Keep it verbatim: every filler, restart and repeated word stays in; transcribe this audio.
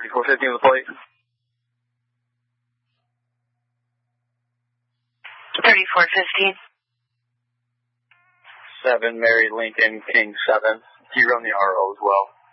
thirty-four fifteen with the plate. thirty-four fifteen. seven, Mary Lincoln, King seven. Do you run the R O as well?